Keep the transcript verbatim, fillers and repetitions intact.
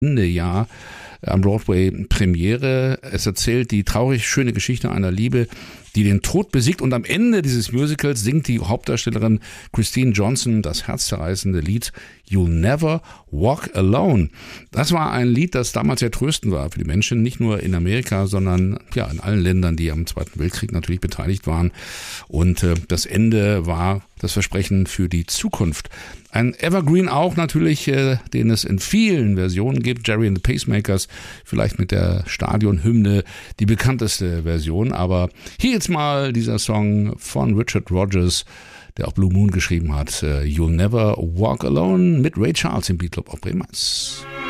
Ende Jahr am Broadway Premiere. Es erzählt die traurig schöne Geschichte einer Liebe, die den Tod besiegt, und am Ende dieses Musicals singt die Hauptdarstellerin Christine Johnson das herzzerreißende Lied You'll Never Walk Alone. Das war ein Lied, das damals sehr tröstend war für die Menschen, nicht nur in Amerika, sondern ja in allen Ländern, die am Zweiten Weltkrieg natürlich beteiligt waren. Und äh, das Ende war das Versprechen für die Zukunft. Ein Evergreen auch natürlich, äh, den es in vielen Versionen gibt. Gerry and the Pacemakers, vielleicht mit der Stadionhymne die bekannteste Version. Aber hier jetzt mal dieser Song von Richard Rodgers, der auch Blue Moon geschrieben hat. You'll Never Walk Alone mit Ray Charles im Beat Club auf Bremen eins.